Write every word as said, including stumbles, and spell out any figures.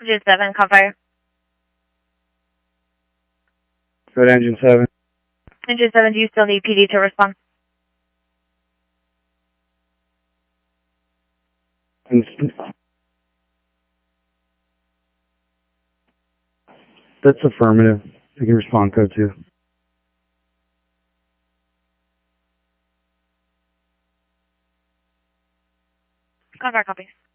Engine seven, call fire. Go to engine seven. Engine seven, do you still need P D to respond? That's affirmative. You can respond code two. Call fire, copy.